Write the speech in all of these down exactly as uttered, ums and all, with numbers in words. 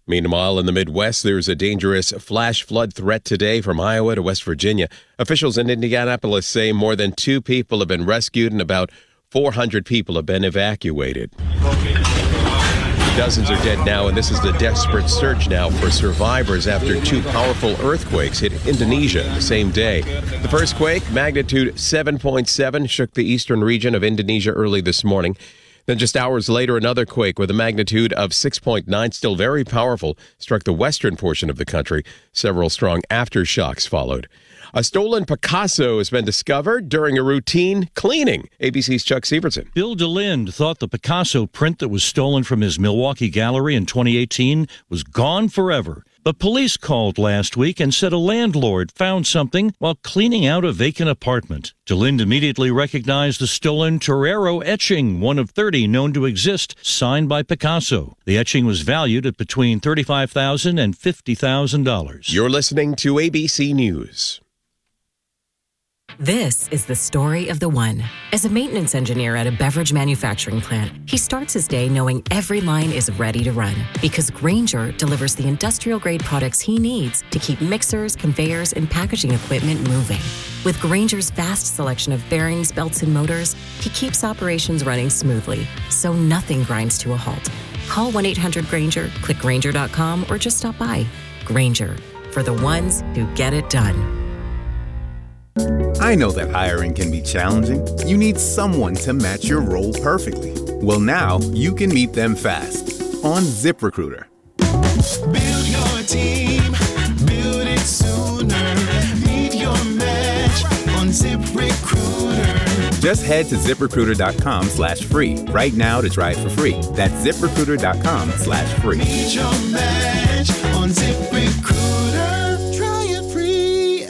Meanwhile, in the Midwest, there's a dangerous flash flood threat today from Iowa to West Virginia. Officials in Indianapolis say more than two people have been rescued and about four hundred people have been evacuated. Dozens are dead now, and this is the desperate search now for survivors after two powerful earthquakes hit Indonesia the same day. The first quake, magnitude seven point seven, shook the eastern region of Indonesia early this morning. Then just hours later, another quake with a magnitude of six point nine, still very powerful, struck the western portion of the country. Several strong aftershocks followed. A stolen Picasso has been discovered during a routine cleaning. A B C's Chuck Severson. Bill DeLinde thought the Picasso print that was stolen from his Milwaukee gallery in twenty eighteen was gone forever. But police called last week and said a landlord found something while cleaning out a vacant apartment. DeLinde immediately recognized the stolen Torero etching, one of thirty known to exist, signed by Picasso. The etching was valued at between thirty-five thousand dollars and fifty thousand dollars. You're listening to A B C News. This is the story of the one. As a maintenance engineer at a beverage manufacturing plant, he starts his day knowing every line is ready to run because Grainger delivers the industrial-grade products he needs to keep mixers, conveyors, and packaging equipment moving. With Grainger's vast selection of bearings, belts, and motors, he keeps operations running smoothly, so nothing grinds to a halt. Call one eight hundred Grainger, click Grainger dot com, or just stop by. Grainger, for the ones who get it done. I know that hiring can be challenging. You need someone to match your role perfectly. Well, now you can meet them fast on ZipRecruiter. Build your team, build it sooner. Meet your match on ZipRecruiter. Just head to ZipRecruiter.com slash free right now to try it for free. That's ZipRecruiter.com slash free. Meet your match on ZipRecruiter. Try it free.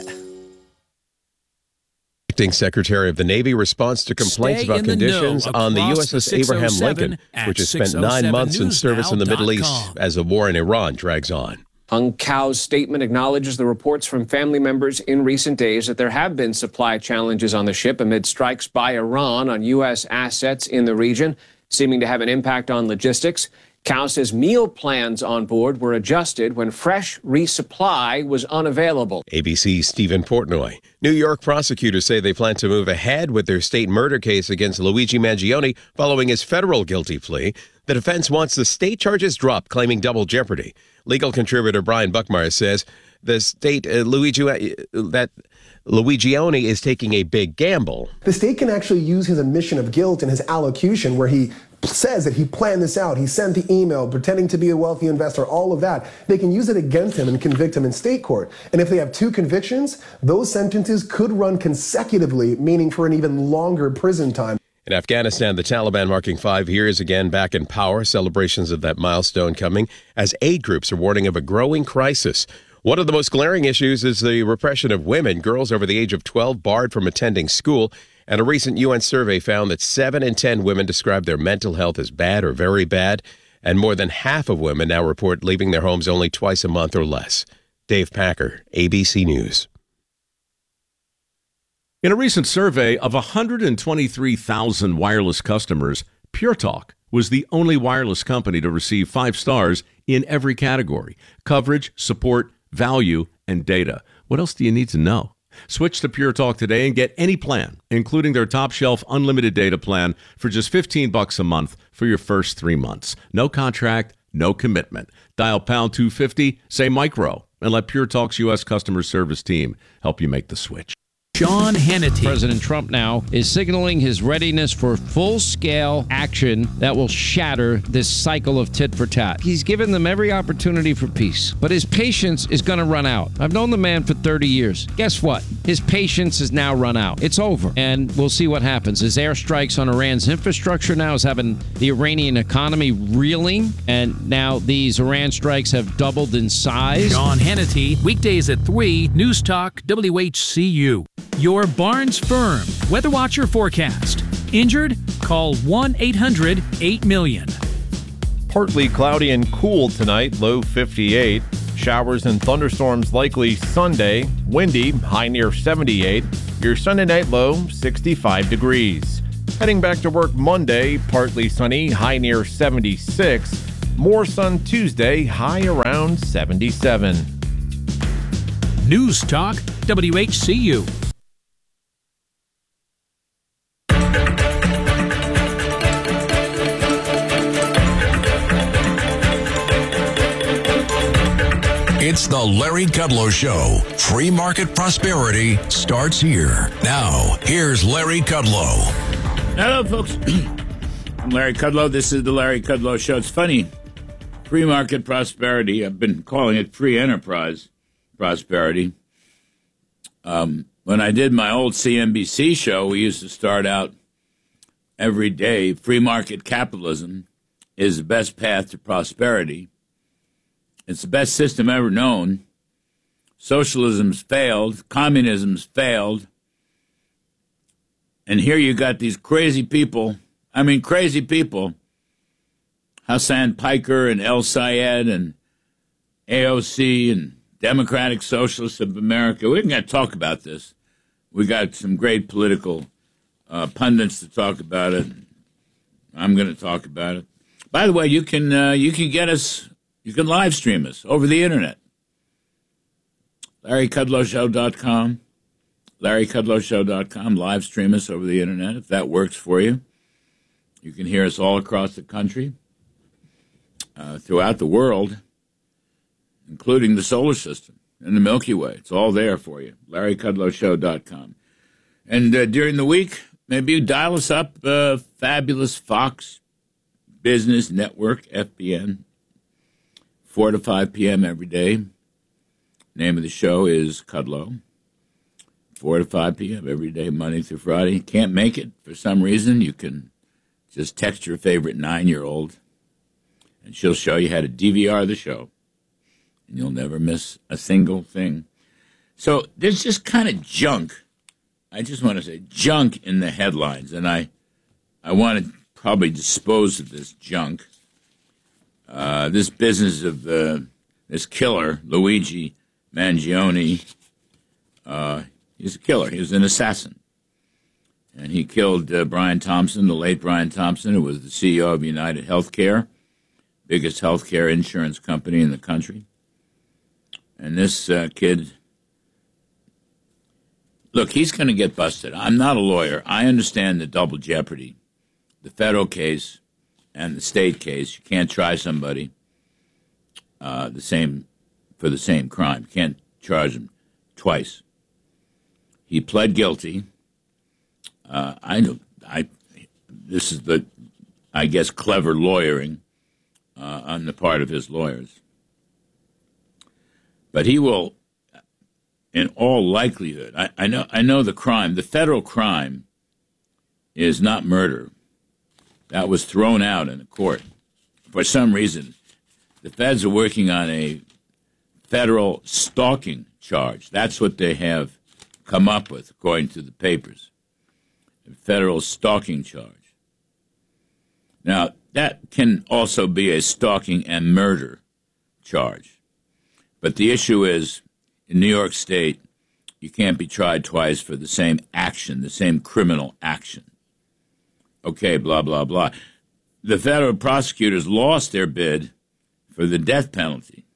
Acting Secretary of the Navy responds to complaints Stay about in the conditions know on the U S S across the Abraham six oh seven Lincoln, at which has spent six oh nine seven months in news service in the now Middle dot East com. as the war in Iran drags on. Hung Cow's statement acknowledges the reports from family members in recent days that there have been supply challenges on the ship amid strikes by Iran on U S assets in the region, seeming to have an impact on logistics. Cow says meal plans on board were adjusted when fresh resupply was unavailable. A B C's Stephen Portnoy. New York prosecutors say they plan to move ahead with their state murder case against Luigi Mangione following his federal guilty plea. The defense wants the state charges dropped, claiming double jeopardy. Legal contributor Brian Buckmeyer says the state uh, Luigi uh, that Luigione is taking a big gamble. The state can actually use his admission of guilt in his allocution where he says that he planned this out, he sent the email pretending to be a wealthy investor, all of that. They can use it against him and convict him in state court. And if they have two convictions, those sentences could run consecutively, meaning for an even longer prison time. In Afghanistan, the Taliban marking five years again back in power. Celebrations of that milestone coming as aid groups are warning of a growing crisis. One of the most glaring issues is the repression of women, girls over the age of twelve barred from attending school. And a recent U N survey found that seven in ten women describe their mental health as bad or very bad. And more than half of women now report leaving their homes only twice a month or less. Dave Packer, A B C News. In a recent survey of one hundred twenty-three thousand wireless customers, Pure Talk was the only wireless company to receive five stars in every category: coverage, support, value, and data. What else do you need to know? Switch to Pure Talk today and get any plan, including their top shelf unlimited data plan for just fifteen bucks a month for your first three months. No contract, no commitment. Dial pound two fifty, say micro, and let Pure Talk's U S customer service team help you make the switch. Sean Hannity. President Trump now is signaling his readiness for full-scale action that will shatter this cycle of tit for tat. He's given them every opportunity for peace, but his patience is going to run out. I've known the man for thirty years. Guess what? His patience has now run out. It's over, and we'll see what happens. His airstrikes on Iran's infrastructure now is having the Iranian economy reeling, and now these Iran strikes have doubled in size. Sean Hannity, weekdays at three, News Talk W H C U. Your Barnes Firm Weather Watcher forecast. Injured? Call one eight hundred eight million. Partly cloudy and cool tonight, low fifty-eight. Showers and thunderstorms likely Sunday. Windy, high near seventy-eight. Your Sunday night low, sixty-five degrees. Heading back to work Monday, partly sunny, high near seventy-six. More sun Tuesday, high around seventy-seven. News Talk W H C U. It's the Larry Kudlow Show. Free market prosperity starts here. Now, here's Larry Kudlow. Hello, folks. I'm Larry Kudlow. This is the Larry Kudlow Show. It's funny. Free market prosperity. I've been calling it free enterprise prosperity. Um, when I did my old C N B C show, we used to start out every day, free market capitalism is the best path to prosperity. It's the best system ever known. Socialism's failed. Communism's failed. And here you got these crazy people. I mean, crazy people. Hassan Piker and El Sayed and A O C and Democratic Socialists of America. We're going to talk about this. We got some great political uh, pundits to talk about it. I'm going to talk about it. By the way, you can uh, you can get us. You can live stream us over the internet. Larry Kudlow Show dot com. Larry Kudlow Show dot com. Live stream us over the internet if that works for you. You can hear us all across the country, uh, throughout the world, including the solar system and the Milky Way. It's all there for you. Larry Kudlow Show dot com. And uh, during the week, maybe you dial us up, uh, fabulous Fox Business Network, F B N. four to five p.m. every day. Name of the show is Kudlow. four to five p.m. every day, Monday through Friday. Can't make it for some reason, you can just text your favorite nine-year-old, and she'll show you how to D V R the show, and you'll never miss a single thing. So there's just kind of junk. I just want to say junk in the headlines, and I, I want to probably dispose of this junk. Uh, this business of uh, this killer, Luigi Mangione, uh, he's a killer. He was an assassin. And he killed uh, Brian Thompson, the late Brian Thompson, who was the C E O of United Healthcare, biggest healthcare insurance company in the country. And this uh, kid, look, he's going to get busted. I'm not a lawyer. I understand the double jeopardy, the federal case and the state case. You can't try somebody uh, the same for the same crime. You can't charge him twice. He pled guilty. Uh, I don't. I. This is the, I guess, clever lawyering uh, on the part of his lawyers. But he will, in all likelihood, I, I know. I know the crime. The federal crime is not murder. That was thrown out in the court. For some reason, the feds are working on a federal stalking charge. That's what they have come up with, according to the papers. A federal stalking charge. Now, that can also be a stalking and murder charge. But the issue is, in New York State, you can't be tried twice for the same action, the same criminal action. Okay, blah, blah, blah. The federal prosecutors lost their bid for the death penalty.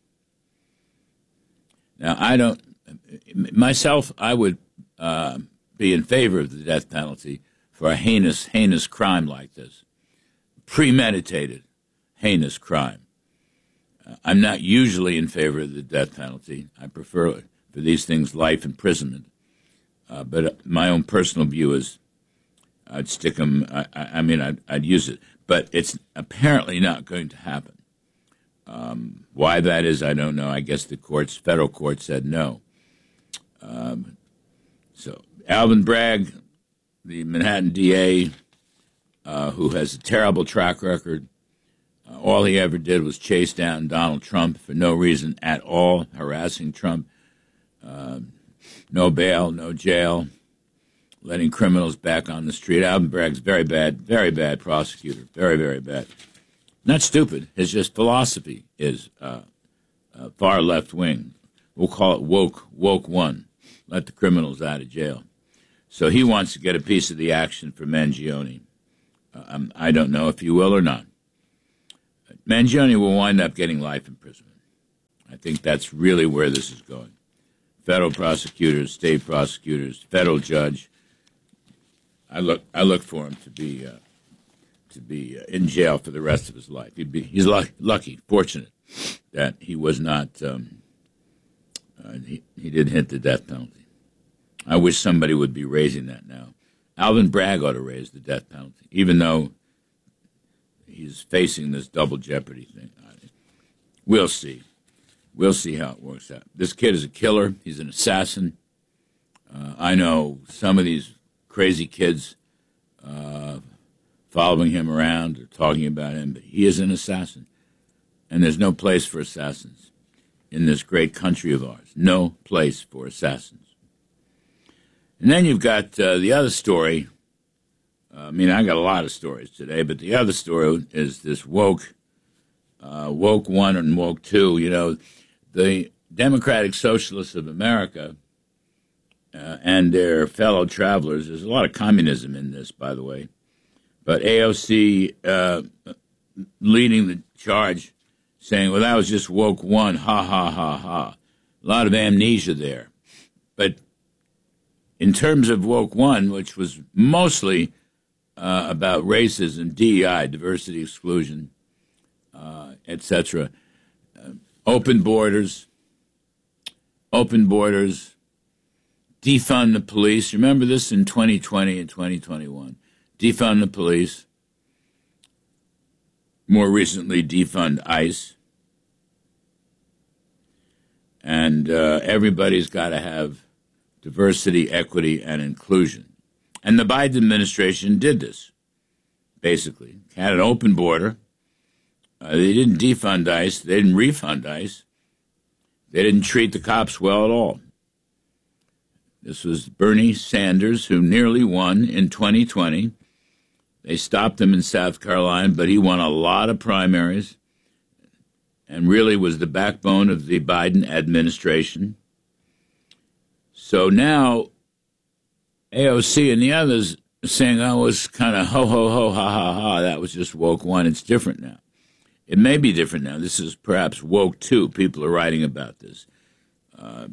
Now, I don't, myself, I would uh, be in favor of the death penalty for a heinous, heinous crime like this. Premeditated, heinous crime. Uh, I'm not usually in favor of the death penalty. I prefer, for these things, life imprisonment. Uh, but my own personal view is I'd stick them, I, I mean, I'd, I'd use it. But it's apparently not going to happen. Um, why that is, I don't know. I guess the courts, federal court said no. Um, so Alvin Bragg, the Manhattan D A, uh, who has a terrible track record, uh, all he ever did was chase down Donald Trump for no reason at all, harassing Trump. Uh, no bail, no jail, letting criminals back on the street. Alvin Bragg's very bad, very bad prosecutor, very, very bad. Not stupid. His just philosophy is uh, uh, far left wing. We'll call it woke, woke one. Let the criminals out of jail. So he wants to get a piece of the action for Mangione. Uh, um, I don't know if he will or not. Mangione will wind up getting life imprisonment. I think that's really where this is going. Federal prosecutors, state prosecutors, federal judge. I look, I look for him to be uh, to be uh, in jail for the rest of his life. He'd be, he's lucky, lucky, fortunate that he was not. Um, uh, he he didn't hit the death penalty. I wish somebody would be raising that now. Alvin Bragg ought to raise the death penalty, even though he's facing this double jeopardy thing. We'll see. We'll see how it works out. This kid is a killer. He's an assassin. Uh, I know some of these crazy kids uh, following him around or talking about him, but he is an assassin. And there's no place for assassins in this great country of ours. No place for assassins. And then you've got uh, the other story. Uh, I mean, I got a lot of stories today, but the other story is this woke, uh, woke one and woke two. You know, the Democratic Socialists of America uh, and their fellow travelers. There's a lot of communism in this, by the way. But A O C uh, leading the charge, saying, well, that was just woke one, ha, ha, ha, ha. A lot of amnesia there. But in terms of woke one, which was mostly uh, about racism, D E I, diversity, exclusion, uh, et cetera, uh, open borders, open borders, defund the police. Remember this in twenty twenty and twenty twenty-one. Defund the police. More recently, defund ICE. And uh, everybody's got to have diversity, equity, and inclusion. And the Biden administration did this, basically. Had an open border. Uh, they didn't defund ICE. They didn't refund ICE. They didn't treat the cops well at all. This was Bernie Sanders, who nearly won in twenty twenty. They stopped him in South Carolina, but he won a lot of primaries and really was the backbone of the Biden administration. So now A O C and the others are saying, oh, it was kind of ho, ho, ho, ha, ha, ha. That was just woke one. It's different now. It may be different now. This is perhaps woke two. People are writing about this. Uh,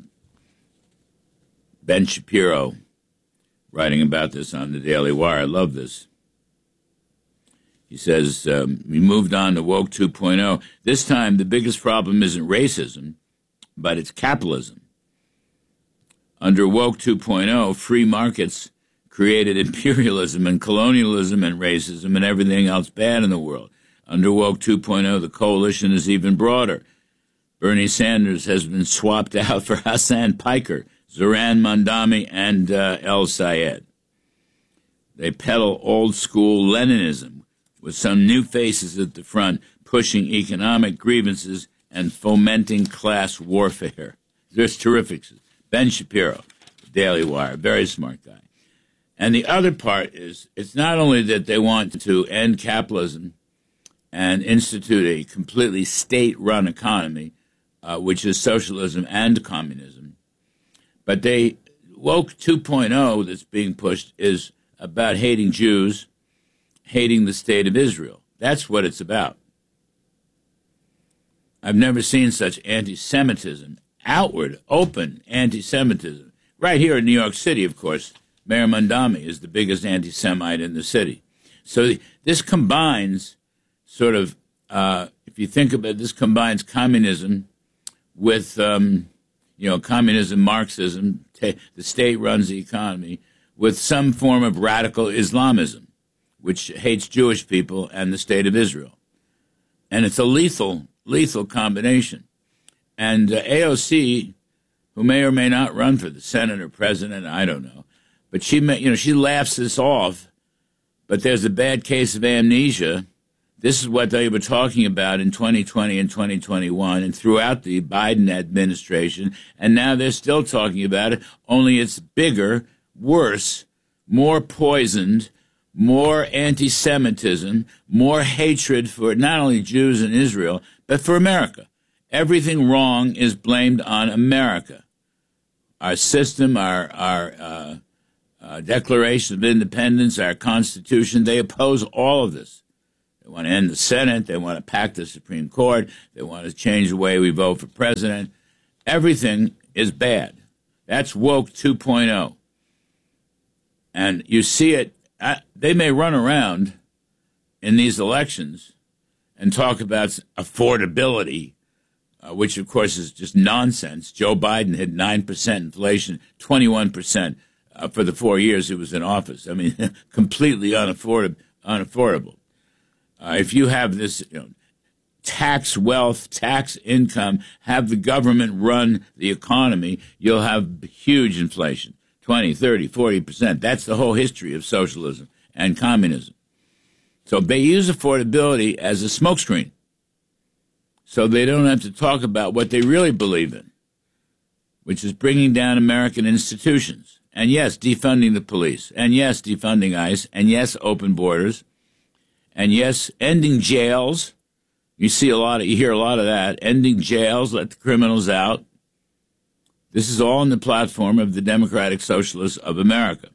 Ben Shapiro writing about this on the Daily Wire. I love this. He says, um, we moved on to woke two point oh. This time, the biggest problem isn't racism, but it's capitalism. Under woke two point oh, free markets created imperialism and colonialism and racism and everything else bad in the world. Under woke two point oh, the coalition is even broader. Bernie Sanders has been swapped out for Hassan Piker, Zoran Mandami, and uh, El Sayed. They peddle old-school Leninism with some new faces at the front, pushing economic grievances and fomenting class warfare. There's terrific. Ben Shapiro, Daily Wire, very smart guy. And the other part is, it's not only that they want to end capitalism and institute a completely state-run economy, uh, which is socialism and communism, but they, woke two point oh that's being pushed is about hating Jews, hating the state of Israel. That's what it's about. I've never seen such anti-Semitism, outward, open anti-Semitism. Right here in New York City, of course, Mayor Mandami is the biggest anti-Semite in the city. So this combines sort of, uh, if you think about it, this combines communism with, um, you know, communism, Marxism, t- the state runs the economy, with some form of radical Islamism, which hates Jewish people and the state of Israel. And it's a lethal, lethal combination. And uh, A O C, who may or may not run for the Senate or president, I don't know, but she, may, you know, she laughs this off. But there's a bad case of amnesia. This is what they were talking about in twenty twenty and twenty twenty-one and throughout the Biden administration. And now they're still talking about it, only it's bigger, worse, more poisoned, more anti-Semitism, more hatred for not only Jews and Israel, but for America. Everything wrong is blamed on America. Our system, our, our uh, uh, Declaration of Independence, our Constitution, they oppose all of this. They want to end the Senate. They want to pack the Supreme Court. They want to change the way we vote for president. Everything is bad. That's woke two point oh. And you see it. They may run around in these elections and talk about affordability, uh, which, of course, is just nonsense. Joe Biden had nine percent inflation, twenty-one percent uh, for the four years he was in office. I mean, completely unaffordable. unaffordable. Uh, if you have this, you know, tax wealth, tax income, have the government run the economy, you'll have huge inflation, twenty, thirty, forty percent. That's the whole history of socialism and communism. So they use affordability as a smokescreen so they don't have to talk about what they really believe in, which is bringing down American institutions. And yes, defunding the police. And yes, defunding ICE. And yes, open borders. And yes, ending jails. You see a lot of, you hear a lot of that. Ending jails, let the criminals out. This is all on the platform of the Democratic Socialists of America.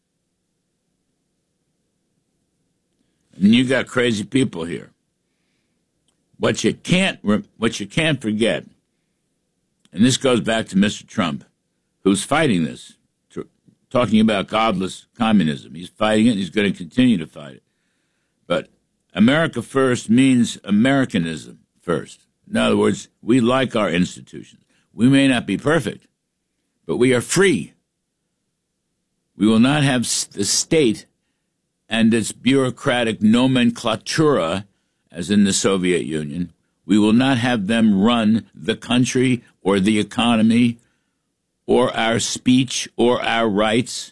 And you got crazy people here. What you can't, what you can't forget, and this goes back to Mister Trump, who's fighting this, talking about godless communism. He's fighting it, and he's going to continue to fight it. But America first means Americanism first. In other words, we like our institutions. We may not be perfect, but we are free. We will not have the state and its bureaucratic nomenclatura, as in the Soviet Union. We will not have them run the country or the economy or our speech or our rights.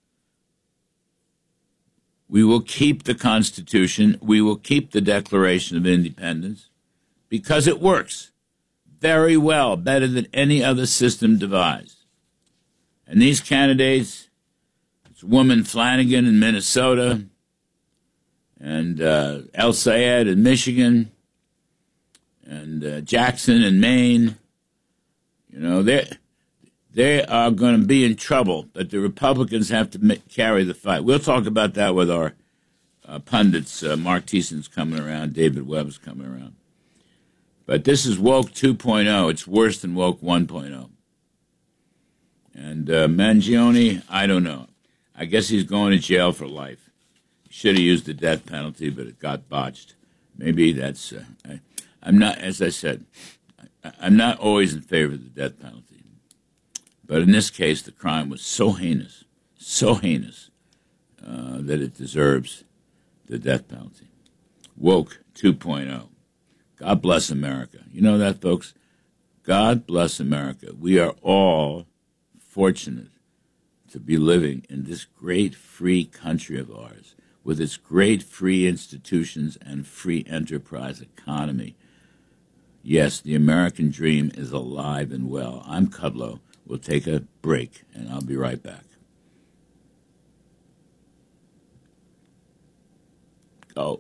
We will keep the Constitution. We will keep the Declaration of Independence because it works very well, better than any other system devised. And these candidates, it's woman Flanagan in Minnesota and uh, El Sayed in Michigan and uh, Jackson in Maine, you know, they they are going to be in trouble, but the Republicans have to make, carry the fight. We'll talk about that with our uh, pundits. Uh, Mark Thiessen's coming around. David Webb's coming around. But this is woke two point oh. It's worse than woke one point oh. And uh, Mangione, I don't know. I guess he's going to jail for life. He should have used the death penalty, but it got botched. Maybe that's... Uh, I, I'm not, as I said, I, I'm not always in favor of the death penalty. But in this case, the crime was so heinous, so heinous, uh, that it deserves the death penalty. Woke two point oh. God bless America. You know that, folks? God bless America. We are all fortunate to be living in this great free country of ours with its great free institutions and free enterprise economy. Yes, the American dream is alive and well. I'm Kudlow. We'll take a break, and I'll be right back. Go.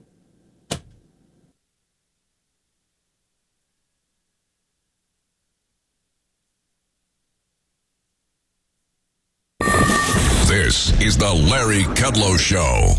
This is the Larry Kudlow Show.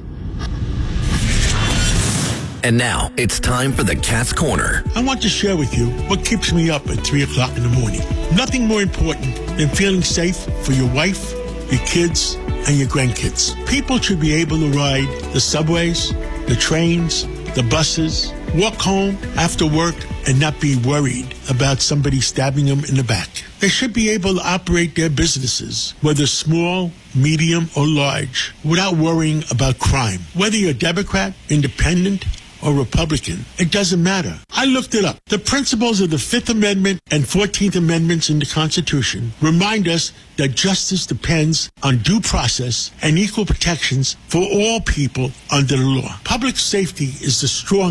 And now, it's time for the Cat's Corner. I want to share with you what keeps me up at three o'clock in the morning. Nothing more important than feeling safe for your wife, your kids, and your grandkids. People should be able to ride the subways, the trains, the buses, walk home after work, and not be worried about somebody stabbing them in the back. They should be able to operate their businesses, whether small, medium, or large, without worrying about crime. Whether you're Democrat, Independent, or Republican, it doesn't matter. I looked it up. The principles of the Fifth Amendment and Fourteenth Amendments in the Constitution remind us that justice depends on due process and equal protections for all people under the law. Public safety is the strongest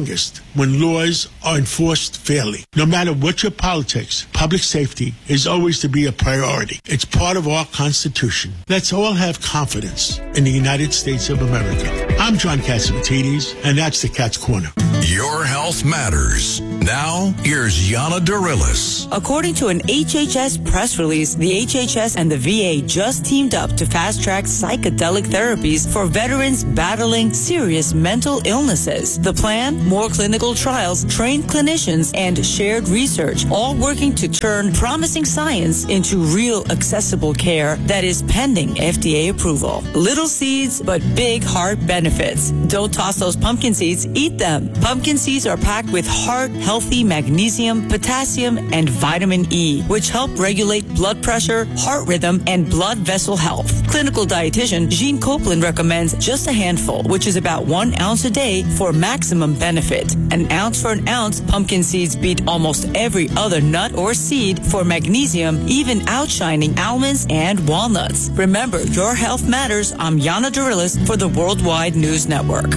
when laws are enforced fairly. No matter what your politics, public safety is always to be a priority. It's part of our Constitution. Let's all have confidence in the United States of America. I'm John Catsimatidis, and that's the Cat's Corner. Your health matters. Now, here's Yana Dorillis. According to an H H S press release, the H H S and the V A just teamed up to fast-track psychedelic therapies for veterans battling serious mental illnesses. The plan, more clinical trials, trained clinicians, and shared research, all working to turn promising science into real accessible care that is pending F D A approval. Little seeds, but big heart benefits. Don't toss those pumpkin seeds, eat them. Pumpkin seeds are packed with heart-healthy magnesium, potassium, and vitamin E, which help regulate blood pressure, heart rhythm, and blood vessel health. Clinical dietitian Jean Copeland recommends just a handful, which is about one ounce a day for maximum benefit. An ounce for an ounce, pumpkin seeds beat almost every other nut or seed for magnesium, even outshining almonds and walnuts. Remember, your health matters. I'm Yana Dorillis for the Worldwide News Network.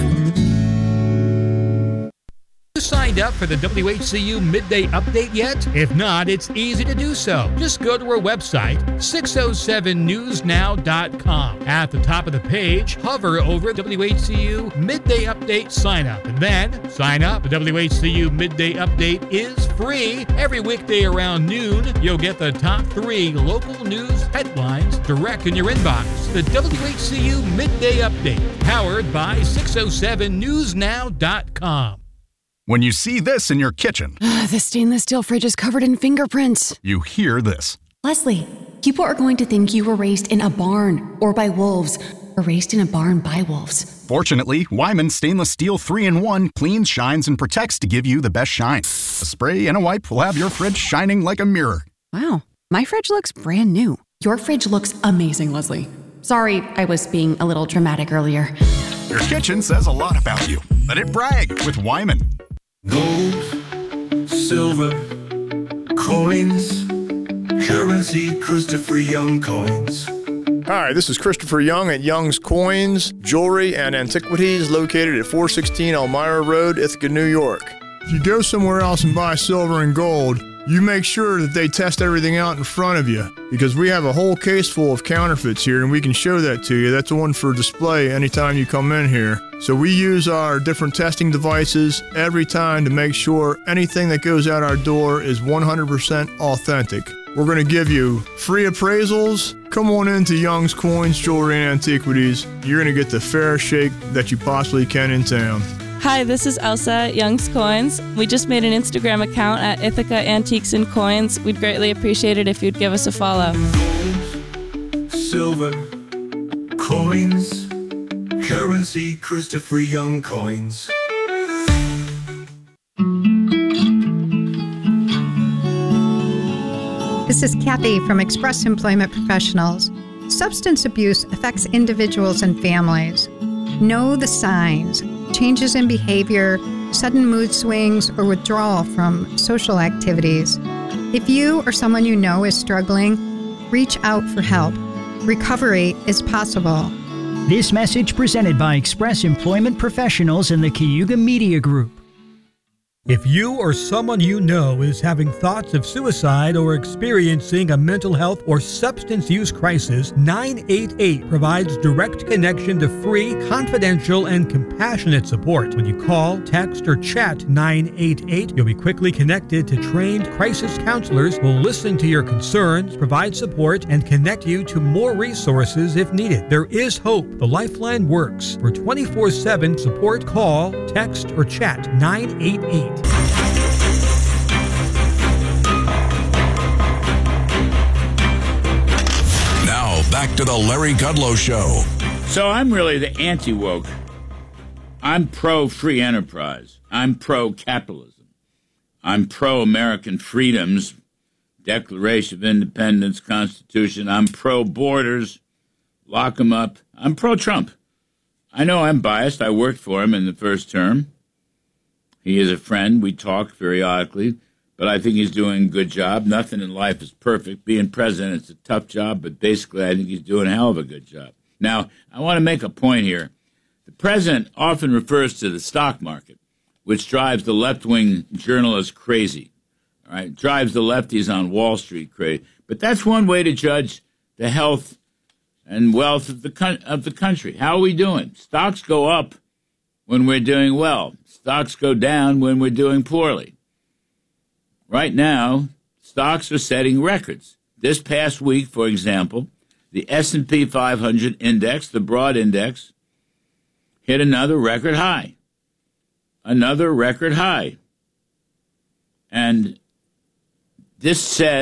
You signed up for the W H C U Midday Update yet? If not, it's easy to do so. Just go to our website, six oh seven news now dot com. At the top of the page, hover over W H C U Midday Update sign up. And then sign up. The W H C U Midday Update is free. Every weekday around noon, you'll get the top three local news headlines direct in your inbox. The W H C U Midday Update, powered by six oh seven news now dot com. When you see this in your kitchen, the stainless steel fridge is covered in fingerprints. You hear this. Leslie, people are going to think you were raised in a barn or by wolves, or raised in a barn by wolves. Fortunately, Wyman Stainless Steel three in one cleans, shines, and protects to give you the best shine. A spray and a wipe will have your fridge shining like a mirror. Wow, my fridge looks brand new. Your fridge looks amazing, Leslie. Sorry, I was being a little dramatic earlier. Your kitchen says a lot about you. Let it brag with Wyman. Gold, silver, coins, currency, Christopher Young coins. Hi, this is Christopher Young at Young's Coins, Jewelry, and Antiquities located at four sixteen Elmira Road, Ithaca, New York. If you go somewhere else and buy silver and gold, you make sure that they test everything out in front of you, because we have a whole case full of counterfeits here and we can show that to you. That's the one for display anytime you come in here. So we use our different testing devices every time to make sure anything that goes out our door is one hundred percent authentic. We're going to give you free appraisals. Come on into Young's Coins, Jewelry, and Antiquities. You're going to get the fairest shake that you possibly can in town. Hi, this is Elsa at Young's Coins. We just made an Instagram account at Ithaca Antiques and Coins. We'd greatly appreciate it if you'd give us a follow. Silver, coins, currency, Christopher Young coins. This is Kathy from Express Employment Professionals. Substance abuse affects individuals and families. Know the signs: changes in behavior, sudden mood swings, or withdrawal from social activities. If you or someone you know is struggling, reach out for help. Recovery is possible. This message presented by Express Employment Professionals and the Cayuga Media Group. If you or someone you know is having thoughts of suicide or experiencing a mental health or substance use crisis, nine eight eight provides direct connection to free, confidential, and compassionate support. When you call, text, or chat nine eight eight, you'll be quickly connected to trained crisis counselors who will listen to your concerns, provide support, and connect you to more resources if needed. There is hope. The Lifeline works. For twenty-four seven support, call, text, or chat nine eight eight. Now, back to the Larry Kudlow Show. So I'm really the anti-woke. I'm pro-free enterprise. I'm pro-capitalism. I'm pro-American freedoms, Declaration of Independence, Constitution. I'm pro-borders, lock them up. I'm pro-Trump. I know I'm biased. I worked for him in the first term. He is a friend. We talk periodically, but I think he's doing a good job. Nothing in life is perfect. Being president is a tough job, but basically I think he's doing a hell of a good job. Now, I want to make a point here. The president often refers to the stock market. which drives the left-wing journalists crazy. All right, drives the lefties on Wall Street crazy. But that's one way to judge the health and wealth of the con- of the country. How are we doing? Stocks go up when we're doing well. Stocks go down when we're doing poorly. Right now, stocks are setting records. This past week, for example, the S and P five hundred index, the broad index, hit another record high. Another record high. And this says